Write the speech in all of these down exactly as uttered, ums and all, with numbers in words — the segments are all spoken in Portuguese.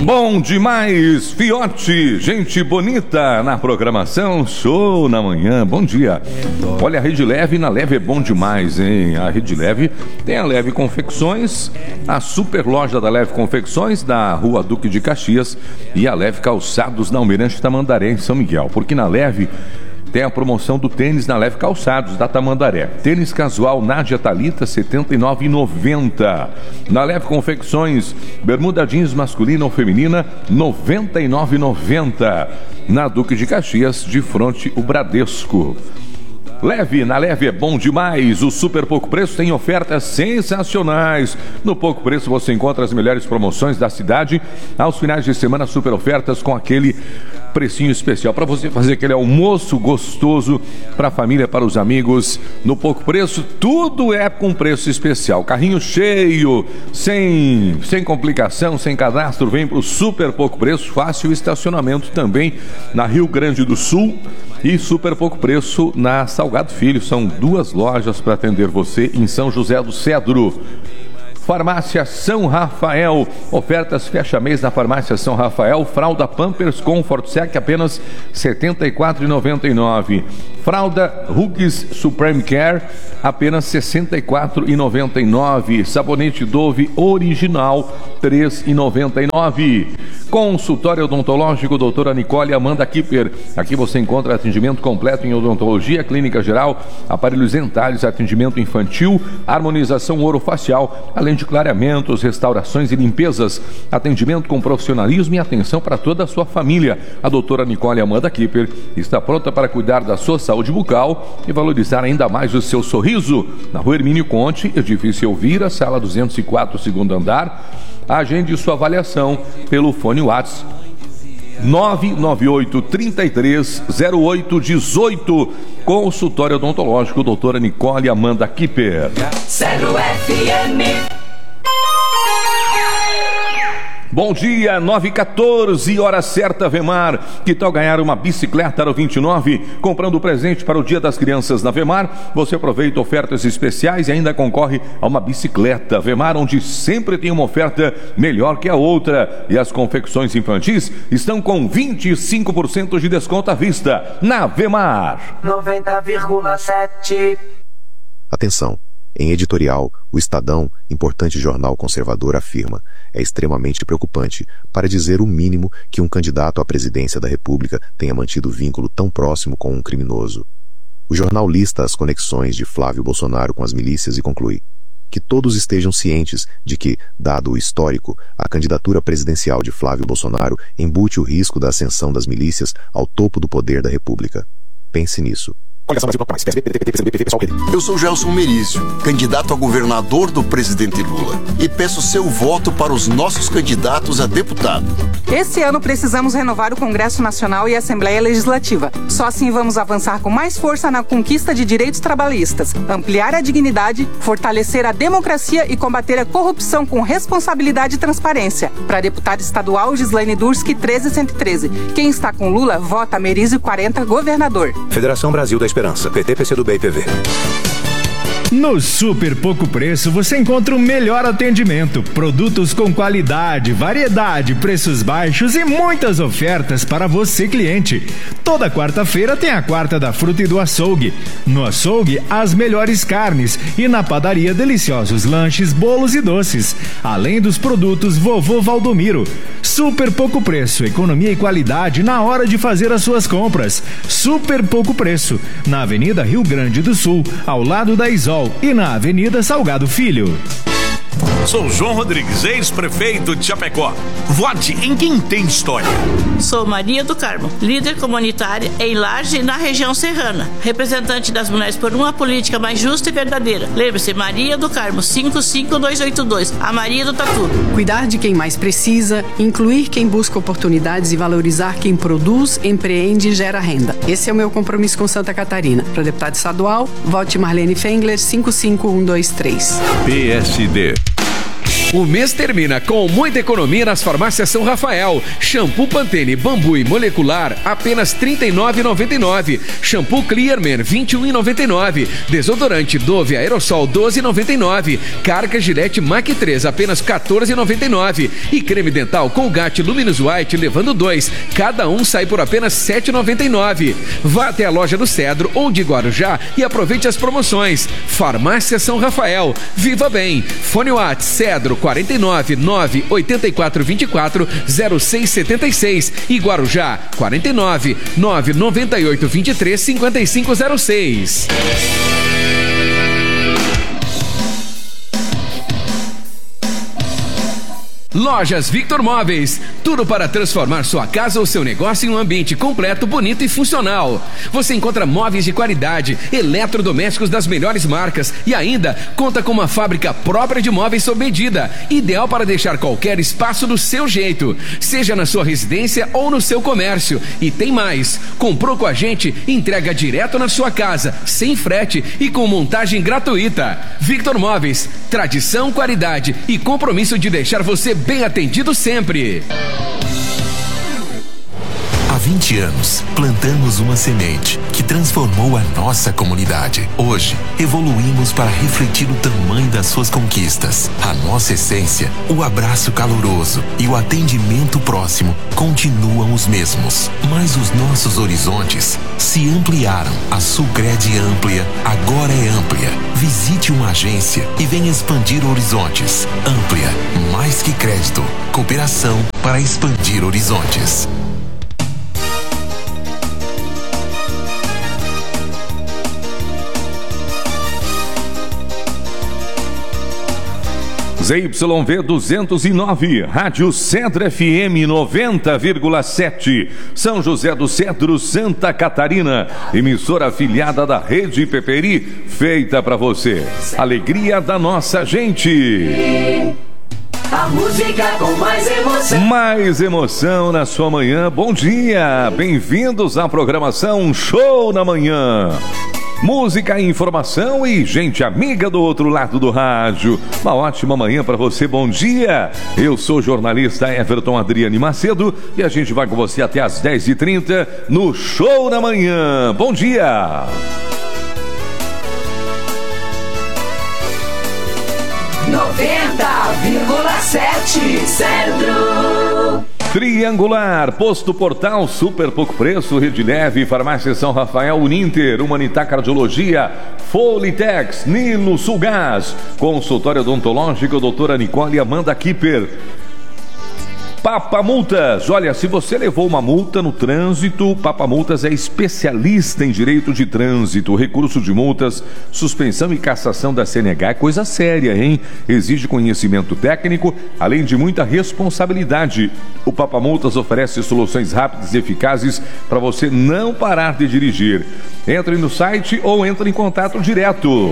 Bom demais, Fiote, gente bonita na programação, show na manhã, bom dia. Olha, a Rede Leve, na Leve é bom demais, hein? A Rede Leve tem a Leve Confecções, a super loja da Leve Confecções, da Rua Duque de Caxias, e a Leve Calçados na Almirante Tamandaré, em São Miguel, porque na Leve tem a promoção do tênis na Leve Calçados da Tamandaré. Tênis casual Nádia Thalita, setenta e nove reais e noventa centavos. Na Leve Confecções, bermuda jeans masculina ou feminina, noventa e nove reais e noventa centavos. Na Duque de Caxias, de frente o Bradesco. Leve, na Leve é bom demais. O Super Pouco Preço tem ofertas sensacionais. No Pouco Preço você encontra as melhores promoções da cidade. Aos finais de semana, super ofertas com aquele precinho especial para você fazer aquele almoço gostoso para a família, para os amigos. No Pouco Preço, tudo é com preço especial. Carrinho cheio, sem, sem complicação, sem cadastro. Vem para o Super Pouco Preço. Fácil estacionamento também na Rio Grande do Sul. E Super Pouco Preço na Salgado Filho. São duas lojas para atender você em São José do Cedro. Farmácia São Rafael, ofertas fecha-mês na Farmácia São Rafael. Fralda Pampers Comfort Sec apenas setenta e quatro reais e noventa e nove centavos. Fralda Huggies Supreme Care apenas sessenta e quatro reais e noventa e nove centavos. Sabonete Dove Original três reais e noventa e nove centavos. Consultório odontológico doutora Nicole Amanda Kipper. Aqui você encontra atendimento completo em odontologia, clínica geral, aparelhos dentários, atendimento infantil, harmonização orofacial, além de clareamentos, restaurações e limpezas. Atendimento com profissionalismo e atenção para toda a sua família. A doutora Nicole Amanda Kipper está pronta para cuidar da sua saúde bucal e valorizar ainda mais o seu sorriso. Na Rua Hermínio Conte, edifício Elvira, sala duzentos e quatro, segundo andar. Agende sua avaliação pelo fone WhatsApp nove nove oito, três três, zero oito um oito. Consultório odontológico doutora Nicole Amanda Kipper. Zero F M. Bom dia, nove e quatorze, hora certa, Vemar. Que tal ganhar uma bicicleta Aro vinte e nove? Comprando presente para o Dia das Crianças na Vemar, você aproveita ofertas especiais e ainda concorre a uma bicicleta Vemar, onde sempre tem uma oferta melhor que a outra. E as confecções infantis estão com vinte e cinco por cento de desconto à vista na Vemar. noventa vírgula sete. Atenção! Em editorial, o Estadão, importante jornal conservador, afirma: é extremamente preocupante, para dizer o mínimo, que um candidato à presidência da República tenha mantido vínculo tão próximo com um criminoso. O jornal lista as conexões de Flávio Bolsonaro com as milícias e conclui: que todos estejam cientes de que, dado o histórico, a candidatura presidencial de Flávio Bolsonaro embute o risco da ascensão das milícias ao topo do poder da República. Pense nisso. Eu sou Gelson Merizio, candidato a governador do presidente Lula, e peço seu voto para os nossos candidatos a deputado. Esse ano precisamos renovar o Congresso Nacional e a Assembleia Legislativa. Só assim vamos avançar com mais força na conquista de direitos trabalhistas, ampliar a dignidade, fortalecer a democracia e combater a corrupção com responsabilidade e transparência. Para deputado estadual, Gislaine Durski, treze cento e treze. Quem está com Lula, vota Merizio quarenta, governador. Federação Brasil da Esperança, P T, P C do B e P V. No Super Pouco Preço você encontra o melhor atendimento, produtos com qualidade, variedade, preços baixos e muitas ofertas para você, cliente. Toda quarta-feira tem a quarta da fruta e do açougue. No açougue, as melhores carnes e na padaria, deliciosos lanches, bolos e doces. Além dos produtos Vovô Valdomiro. Super Pouco Preço, economia e qualidade na hora de fazer as suas compras. Super Pouco Preço, na Avenida Rio Grande do Sul, ao lado da Isol, e na Avenida Salgado Filho. Sou João Rodrigues, ex-prefeito de Chapecó. Vote em quem tem história. Sou Maria do Carmo, líder comunitária em Laje e na região serrana. Representante das mulheres por uma política mais justa e verdadeira. Lembre-se, Maria do Carmo, cinco cinco dois oito dois. A Maria do Tatu. Cuidar de quem mais precisa, incluir quem busca oportunidades e valorizar quem produz, empreende e gera renda. Esse é o meu compromisso com Santa Catarina. Para deputado estadual, vote Marlene Fengler, cinco cinco um dois três. P S D. O mês termina com muita economia nas farmácias São Rafael. Shampoo Pantene Bambu e Molecular, apenas trinta e nove reais e noventa e nove centavos. Shampoo Clearman, vinte e um reais e noventa e nove centavos. Desodorante Dove Aerosol, doze reais e noventa e nove centavos. Carga Gillette Mach três, apenas quatorze reais e noventa e nove centavos. E creme dental Colgate Luminous White, levando dois. Cada um sai por apenas sete reais e noventa e nove centavos. Vá até a loja do Cedro ou de Guarujá e aproveite as promoções. Farmácia São Rafael. Viva bem. Fone WhatsApp Cedro quarenta e nove, nove oito quatro dois quatro, zero seis sete seis e Guarujá quarenta e nove, nove nove oito dois três, cinco cinco zero seis. Lojas Victor Móveis, tudo para transformar sua casa ou seu negócio em um ambiente completo, bonito e funcional. Você encontra móveis de qualidade, eletrodomésticos das melhores marcas e ainda conta com uma fábrica própria de móveis sob medida, ideal para deixar qualquer espaço do seu jeito, seja na sua residência ou no seu comércio. E tem mais, comprou com a gente, entrega direto na sua casa, sem frete e com montagem gratuita. Victor Móveis, tradição, qualidade e compromisso de deixar você bem atendido sempre. Há vinte anos, plantamos uma semente que transformou a nossa comunidade. Hoje, evoluímos para refletir o tamanho das suas conquistas. A nossa essência, o abraço caloroso e o atendimento próximo continuam os mesmos. Mas os nossos horizontes se ampliaram. A Sulcred Amplia agora é amplia. Visite uma agência e venha expandir horizontes. Amplia, mais que crédito. Cooperação para expandir horizontes. Z Y V duzentos e nove, Rádio Cedro F M noventa vírgula sete, São José do Cedro, Santa Catarina, emissora afiliada da Rede Peperi, feita para você. Alegria da nossa gente. A música com mais emoção. Mais emoção na sua manhã. Bom dia, bem-vindos à programação Show na Manhã. Música, informação e gente amiga do outro lado do rádio. Uma ótima manhã para você, bom dia. Eu sou o jornalista Everton Adriane Macedo e a gente vai com você até às dez e trinta no Show na Manhã. Bom dia. noventa vírgula sete Cedro. Triangular, Posto Portal, super pouco preço, Rede Leve, Farmácia São Rafael, Uninter, Humanitar Cardiologia, Folitex, Nilo Sulgás, Consultório Odontológico, doutora Nicole Amanda Kipper. Papa Multas, olha, se você levou uma multa no trânsito, Papa Multas é especialista em direito de trânsito, recurso de multas, suspensão e cassação da C N H, é coisa séria, hein? Exige conhecimento técnico, além de muita responsabilidade. O Papa Multas oferece soluções rápidas e eficazes para você não parar de dirigir. Entre no site ou entre em contato direto.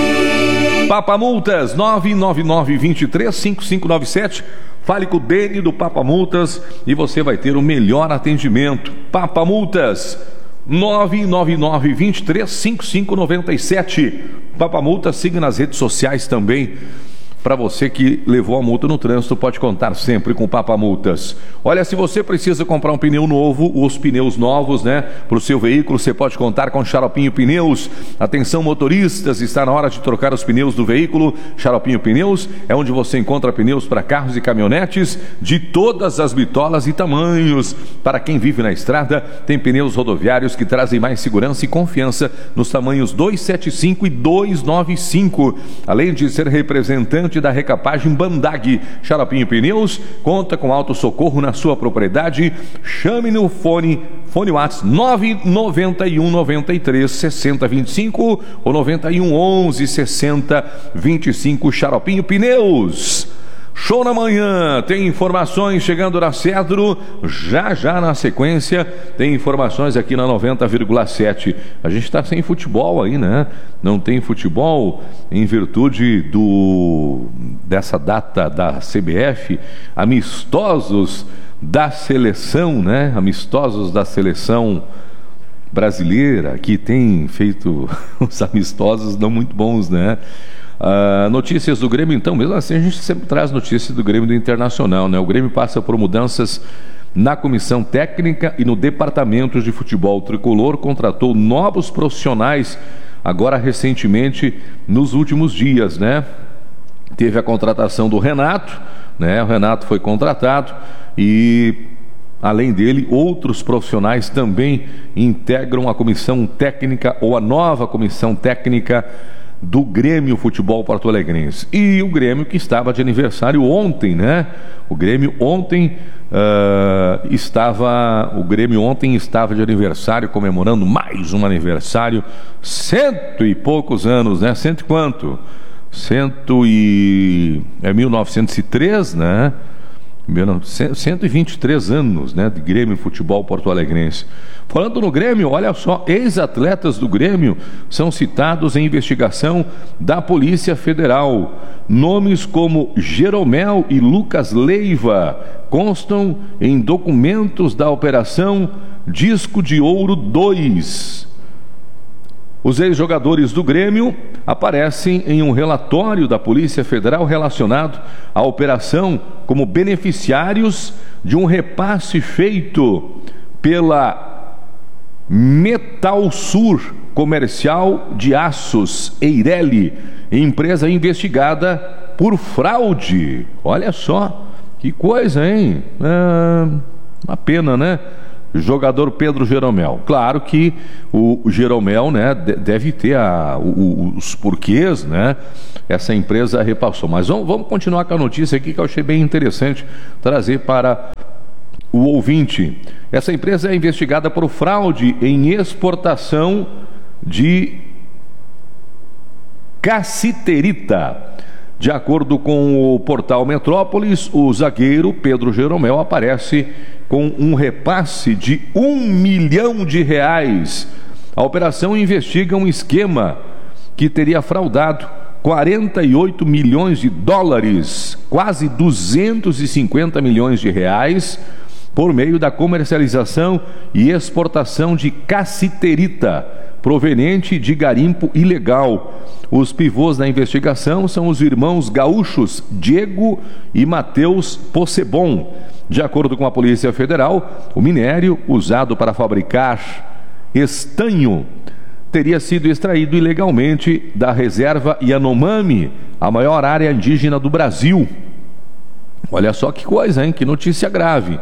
Papa Multas, nove nove nove, dois três, cinco cinco nove sete. Fale com o Dene do Papa Multas e você vai ter o melhor atendimento. Papa Multas, nove nove nove, dois três, cinco cinco nove sete. Papa Multas, siga nas redes sociais também. Para você que levou a multa no trânsito, pode contar sempre com Papa Multas. Olha, se você precisa comprar um pneu novo, os pneus novos, né, para o seu veículo, você pode contar com Xaropinho Pneus. Atenção motoristas, está na hora de trocar os pneus do veículo. Xaropinho Pneus é onde você encontra pneus para carros e caminhonetes de todas as bitolas e tamanhos. Para quem vive na estrada, tem pneus rodoviários que trazem mais segurança e confiança nos tamanhos duzentos e setenta e cinco e duzentos e noventa e cinco. Além de ser representante da recapagem Bandag, Xaropinho Pneus conta com auto socorro na sua propriedade. Chame no fone fone WhatsApp nove nove um nove três seis zero dois cinco ou nove um onze sessenta vinte e cinco. Xaropinho Pneus. Show na Manhã, tem informações chegando na Cedro, já já na sequência tem informações aqui na noventa vírgula sete. A gente está sem futebol aí, né? Não tem futebol em virtude do dessa data da C B F, amistosos da seleção, né? Amistosos da seleção brasileira, que tem feito os amistosos não muito bons, né? Uh, notícias do Grêmio, então, mesmo assim a gente sempre traz notícias do Grêmio do Internacional, né? O Grêmio passa por mudanças na comissão técnica e no departamento de futebol. O tricolor contratou novos profissionais agora recentemente, nos últimos dias, né? Teve a contratação do Renato, né? O Renato foi contratado e, além dele, outros profissionais também integram a comissão técnica ou a nova comissão técnica do Grêmio Futebol Porto-Alegrense. E o Grêmio que estava de aniversário ontem, né? O Grêmio ontem uh, estava, o Grêmio ontem estava de aniversário, comemorando mais um aniversário, cento e poucos anos, né? Cento e quanto? Cento e... é mil novecentos e três, né? cento e vinte e três anos, né, de Grêmio Futebol Porto-Alegrense. Falando no Grêmio, olha só, ex-atletas do Grêmio são citados em investigação da Polícia Federal. Nomes como Jeromel e Lucas Leiva constam em documentos da Operação Disco de Ouro dois. Os ex-jogadores do Grêmio aparecem em um relatório da Polícia Federal relacionado à operação como beneficiários de um repasse feito pela Metalsur Comercial de Aços, Eireli, empresa investigada por fraude. Olha só, que coisa, hein? É uma pena, né? Jogador Pedro Jeromel. Claro que o Jeromel, né, deve ter a, o, os porquês, né? Essa empresa repassou. Mas vamos, vamos continuar com a notícia aqui que eu achei bem interessante trazer para o ouvinte. Essa empresa é investigada por fraude em exportação de cassiterita. De acordo com o portal Metrópolis, o zagueiro Pedro Jeromel aparece com um repasse de um milhão de reais. A operação investiga um esquema que teria fraudado quarenta e oito milhões de dólares, quase duzentos e cinquenta milhões de reais, por meio da comercialização e exportação de cassiterita, proveniente de garimpo ilegal. Os pivôs da investigação são os irmãos gaúchos Diego e Matheus Possebon. De acordo com a Polícia Federal, o minério usado para fabricar estanho teria sido extraído ilegalmente da reserva Yanomami, a maior área indígena do Brasil. Olha só que coisa, hein? Que notícia grave.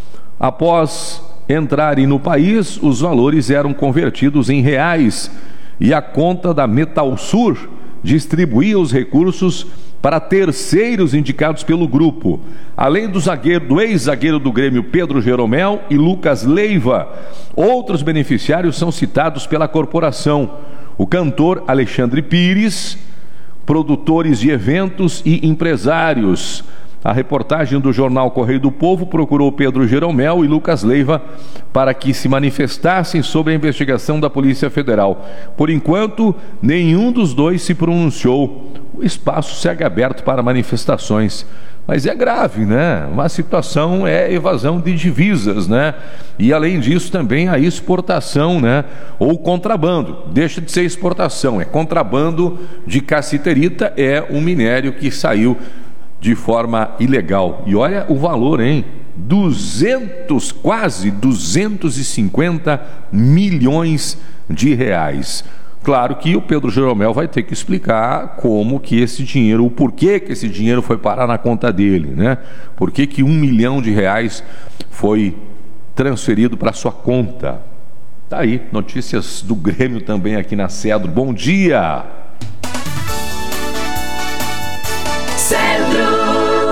Após entrarem no país, os valores eram convertidos em reais e a conta da Metalsur distribuía os recursos para terceiros indicados pelo grupo. Além do zagueiro, do ex-zagueiro do Grêmio Pedro Jeromel e Lucas Leiva, outros beneficiários são citados pela corporação: o cantor Alexandre Pires, produtores de eventos e empresários. A reportagem do jornal Correio do Povo procurou Pedro Jeromel e Lucas Leiva para que se manifestassem sobre a investigação da Polícia Federal. Por enquanto, nenhum dos dois se pronunciou. O espaço segue aberto para manifestações. Mas é grave, né? Uma situação é evasão de divisas, né? E além disso também a exportação, né? Ou contrabando. Deixa de ser exportação, é contrabando de cassiterita, é um minério que saiu de forma ilegal. E olha o valor, hein? duzentos, quase duzentos e cinquenta milhões de reais. Claro que o Pedro Jeromel vai ter que explicar como que esse dinheiro, o porquê que esse dinheiro foi parar na conta dele, né? Por que que um milhão de reais foi transferido para sua conta? Tá aí, notícias do Grêmio também aqui na Cedro. Bom dia! Cedro.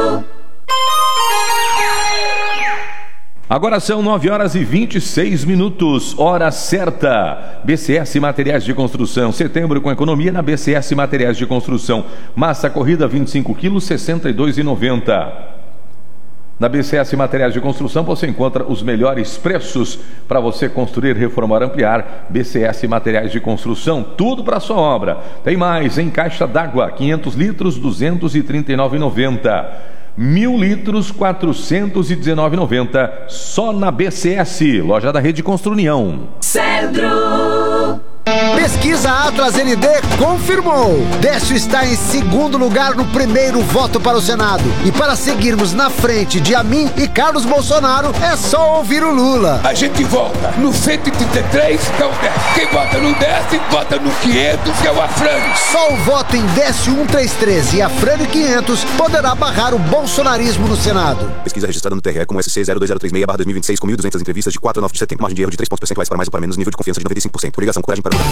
Agora são nove horas e vinte e seis minutos, hora certa. B C S Materiais de Construção, setembro com economia na B C S Materiais de Construção. Massa corrida vinte e cinco quilos, sessenta e dois reais e noventa centavos. Na B C S Materiais de Construção você encontra os melhores preços para você construir, reformar, ampliar. B C S Materiais de Construção, tudo para sua obra. Tem mais, em caixa d'água, quinhentos litros, duzentos e trinta e nove reais e noventa centavos. Mil litros, quatrocentos e dezenove reais e noventa centavos. Só na B C S, loja da Rede Construnião. Cedro. Pesquisa Atlas N D confirmou. Décio está em segundo lugar no primeiro voto para o Senado. E para seguirmos na frente de Amin e Carlos Bolsonaro, é só ouvir o Lula. A gente volta no cento e trinta e três, que é o Décio. Quem vota no Décio, vota no quinhentos, que é o Afrânio. Só o voto em Décio cento e trinta e três e Afrânio quinhentos poderá barrar o bolsonarismo no Senado. Pesquisa registrada no T R E com S C zero dois zero três seis barra dois mil e vinte e seis com mil e duzentas entrevistas de quatro a nove de setembro. Margem de erro de três pontos percentuais para mais ou para menos. Nível de confiança de noventa e cinco por cento. Ligação, coragem para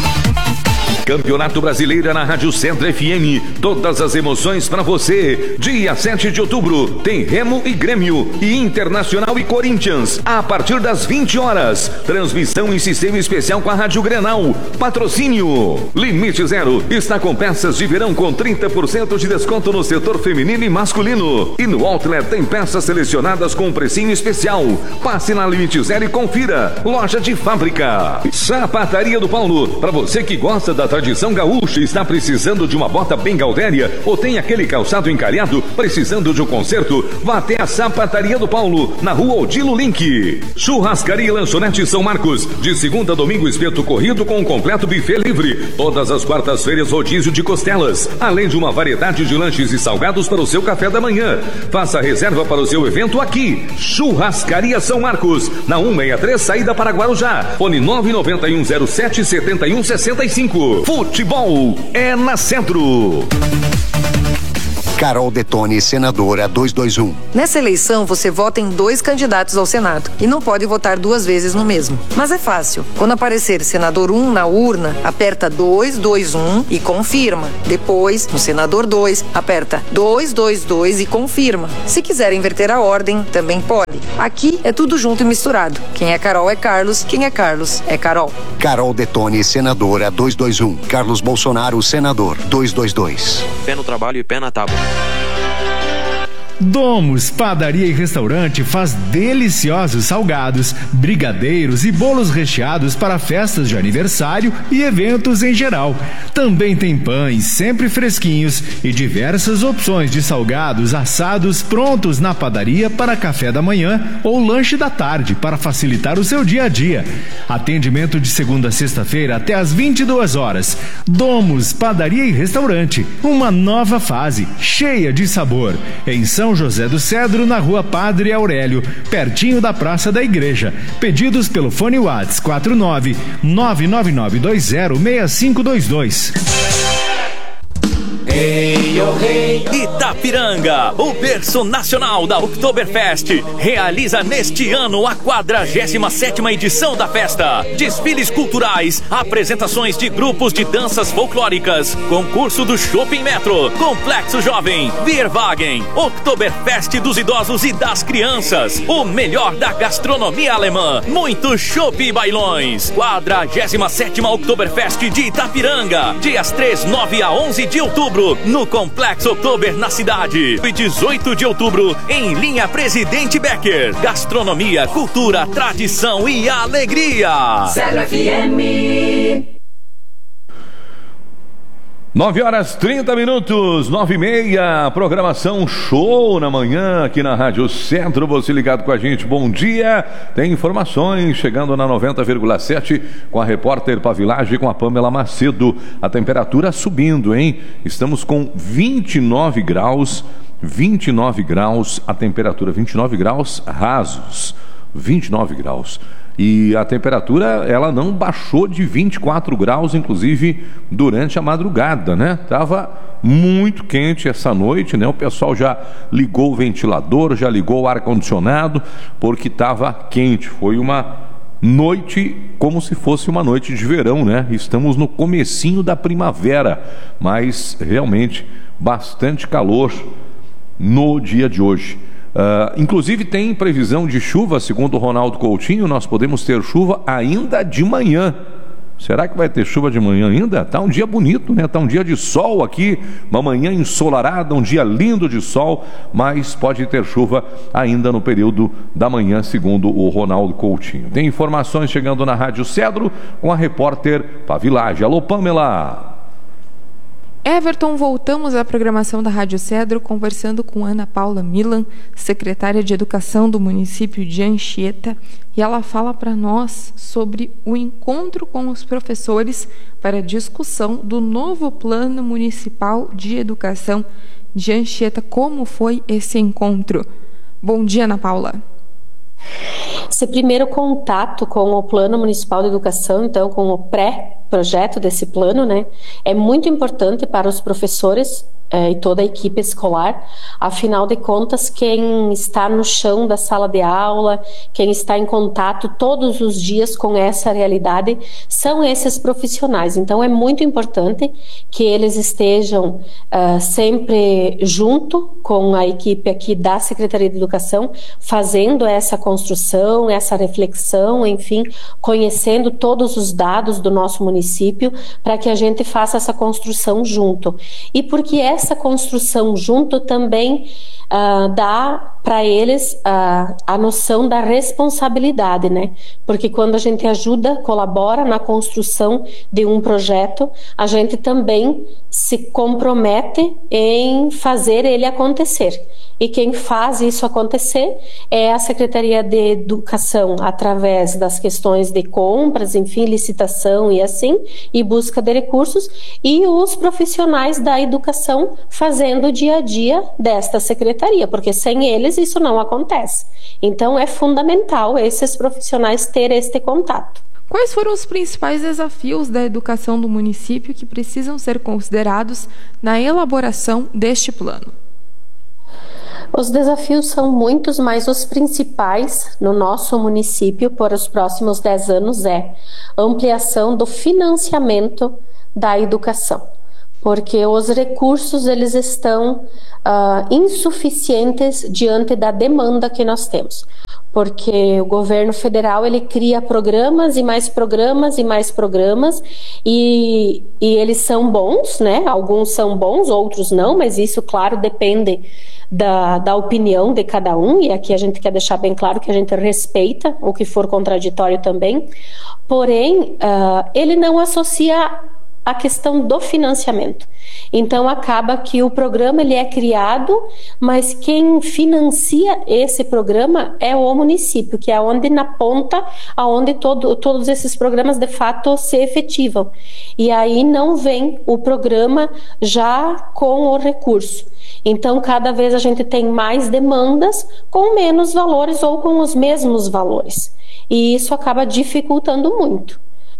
o Campeonato Brasileiro na Rádio Centro F M. Todas as emoções para você. Dia sete de outubro tem Remo e Grêmio e Internacional e Corinthians a partir das vinte horas. Transmissão em sistema especial com a Rádio Grenal. Patrocínio Limite Zero está com peças de verão com trinta por cento de desconto no setor feminino e masculino. E no Outlet tem peças selecionadas com um precinho especial. Passe na Limite Zero e confira. Loja de fábrica. Sapataria do Paulo. Para você que gosta da tradição gaúcha, está precisando de uma bota bem gaudéria ou tem aquele calçado encalhado, precisando de um conserto, vá até a Sapataria do Paulo, na rua Odilo Link. Churrascaria e Lanchonete São Marcos, de segunda a domingo espeto corrido com um completo buffet livre. Todas as quartas-feiras rodízio de costelas, além de uma variedade de lanches e salgados para o seu café da manhã. Faça a reserva para o seu evento aqui. Churrascaria São Marcos, na cento e sessenta e três, saída para Guarujá. Fone nove nove um zero sete sete um seis cinco. Futebol é na Centro. Carol Detone, senadora dois dois um. Nessa eleição, você vota em dois candidatos ao Senado e não pode votar duas vezes no mesmo. Mas é fácil. Quando aparecer senador um na urna, aperta dois dois um e confirma. Depois, no senador dois, aperta dois dois dois e confirma. Se quiser inverter a ordem, também pode. Aqui é tudo junto e misturado. Quem é Carol é Carlos, quem é Carlos é Carol. Carol Detone, senadora dois dois um. Carlos Bolsonaro, senador dois dois dois. Pé no trabalho e pé na tábua. Domus Padaria e Restaurante faz deliciosos salgados, brigadeiros e bolos recheados para festas de aniversário e eventos em geral. Também tem pães sempre fresquinhos e diversas opções de salgados assados prontos na padaria para café da manhã ou lanche da tarde para facilitar o seu dia a dia. Atendimento de segunda a sexta-feira até às vinte e duas horas. Domus Padaria e Restaurante, uma nova fase cheia de sabor. Em São José do Cedro, na rua Padre Aurélio, pertinho da Praça da Igreja. Pedidos pelo fone WhatsApp quatro nove nove nove nove dois zero seis cinco dois dois. Hey, oh, hey, oh. Itapiranga, o berço nacional da Oktoberfest, realiza neste ano a quadragésima sétima edição da festa. Desfiles culturais, apresentações de grupos de danças folclóricas, concurso do Shopping Metro, Complexo Jovem, Bierwagen, Oktoberfest dos idosos e das crianças, o melhor da gastronomia alemã, muito chopp e bailões. quadragésima sétima Oktoberfest de Itapiranga, dias três, nove a onze de outubro, no Complexo Oktober na cidade. E dezoito de outubro, em linha Presidente Becker. Gastronomia, cultura, tradição e alegria. Zero F M. nove horas trinta minutos, nove e meia, programação show na manhã aqui na Rádio Centro. Você ligado com a gente, bom dia. Tem informações chegando na noventa vírgula sete com a repórter Pavilage e com a Pamela Macedo. A temperatura subindo, hein? Estamos com vinte e nove graus, vinte e nove graus, a temperatura vinte e nove graus rasos, vinte e nove graus. E a temperatura, ela não baixou de vinte e quatro graus, inclusive, durante a madrugada, né? Tava muito quente essa noite, né? O pessoal já ligou o ventilador, já ligou o ar-condicionado, porque estava quente. Foi uma noite como se fosse uma noite de verão, né? Estamos no comecinho da primavera, mas realmente bastante calor no dia de hoje. Uh, inclusive tem previsão de chuva, segundo o Ronaldo Coutinho. Nós podemos ter chuva ainda de manhã. Será que vai ter chuva de manhã ainda? Tá um dia bonito, né? Tá um dia de sol aqui, uma manhã ensolarada, um dia lindo de sol, mas pode ter chuva ainda no período da manhã, segundo o Ronaldo Coutinho. Tem informações chegando na Rádio Cedro com a repórter Pavilage. Alô, Pamela! Everton, voltamos à programação da Rádio Cedro, conversando com Ana Paula Milan, secretária de Educação do município de Anchieta, e ela fala para nós sobre o encontro com os professores para a discussão do novo Plano Municipal de Educação de Anchieta. Como foi esse encontro? Bom dia, Ana Paula. Esse primeiro contato com o Plano Municipal de Educação, então com o pré-projeto desse plano, né, é muito importante para os professores eh, e toda a equipe escolar. Afinal de contas, quem está no chão da sala de aula, quem está em contato todos os dias com essa realidade, são esses profissionais. Então é muito importante que eles estejam uh, sempre junto com a equipe aqui da Secretaria de Educação, fazendo essa construção, essa reflexão, enfim, conhecendo todos os dados do nosso município, para que a gente faça essa construção junto. E porque essa construção junto também Uh, dá para eles uh, a noção da responsabilidade, né? Porque quando a gente ajuda, colabora na construção de um projeto, a gente também se compromete em fazer ele acontecer. E quem faz isso acontecer é a Secretaria de Educação, através das questões de compras, enfim, licitação e assim, e busca de recursos, e os profissionais da educação fazendo o dia a dia desta secretaria, porque sem eles isso não acontece. Então é fundamental esses profissionais terem este contato. Quais foram os principais desafios da educação do município que precisam ser considerados na elaboração deste plano? Os desafios são muitos, mas os principais no nosso município por os próximos dez anos é a ampliação do financiamento da educação, porque os recursos eles estão uh, insuficientes diante da demanda que nós temos. Porque o governo federal ele cria programas e mais programas e mais programas e, e eles são bons, né? Alguns são bons, outros não, mas isso, claro, depende da, da opinião de cada um, e aqui a gente quer deixar bem claro que a gente respeita o que for contraditório também, porém, uh, ele não associa a questão do financiamento. Então acaba que o programa ele é criado, mas quem financia esse programa é o município, que é onde na ponta, aonde todo, todos esses programas de fato se efetivam. E aí não vem o programa já com o recurso. Então cada vez a gente tem mais demandas com menos valores ou com os mesmos valores. E isso acaba dificultando muito,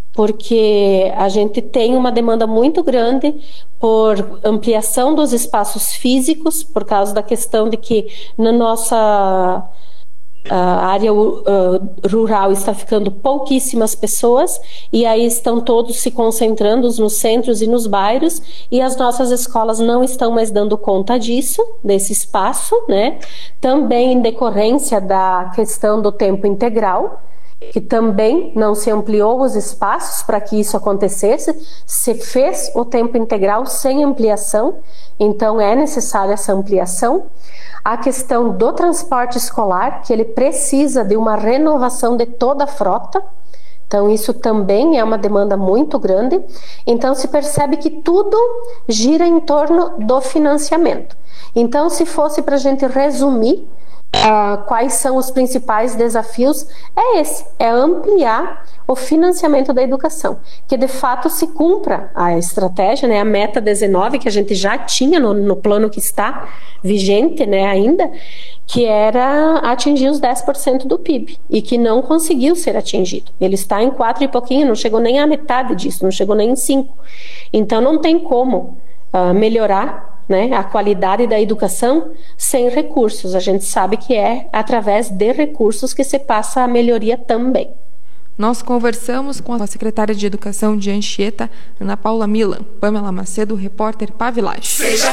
porque a gente tem uma demanda muito grande por ampliação dos espaços físicos, por causa da questão de que na nossa uh, área uh, rural está ficando pouquíssimas pessoas, e aí estão todos se concentrando nos centros e nos bairros, e as nossas escolas não estão mais dando conta disso, desse espaço, né? Também em decorrência da questão do tempo integral, que também não se ampliou os espaços para que isso acontecesse, se fez o tempo integral sem ampliação, então é necessária essa ampliação. A questão do transporte escolar, que ele precisa de uma renovação de toda a frota, então isso também é uma demanda muito grande. Então se percebe que tudo gira em torno do financiamento. Então se fosse para a gente resumir, Uh, quais são os principais desafios, é esse, é ampliar o financiamento da educação, que de fato se cumpra a estratégia, né, a meta dezenove, que a gente já tinha no, no plano que está vigente, né, ainda, que era atingir os dez por cento do P I B, e que não conseguiu ser atingido. Ele está em quatro e pouquinho, não chegou nem à metade disso, não chegou nem em cinco. Então não tem como uh, melhorar, né, a qualidade da educação sem recursos. A gente sabe que é através de recursos que se passa a melhoria também. Nós conversamos com a secretária de Educação de Anchieta, Ana Paula Milan. Pamela Macedo, repórter Pavilage.